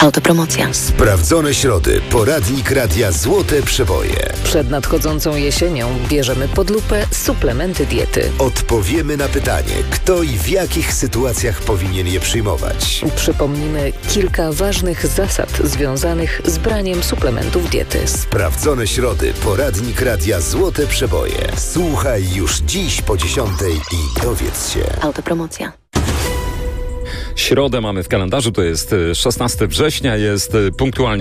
Autopromocja. Sprawdzone środy. Poradnik Radia Złote Przeboje. Przed nadchodzącą jesienią bierzemy pod lupę suplementy diety. Odpowiemy na pytanie, kto i w jakich sytuacjach powinien je przyjmować. Przypomnimy kilka ważnych zasad związanych z braniem suplementów diety. Sprawdzone środy. Poradnik Radia Złote Przeboje. Słuchaj już dziś po 10:00 i dowiedz się. Autopromocja. Środę mamy w kalendarzu, to jest 16 września, jest punktualnie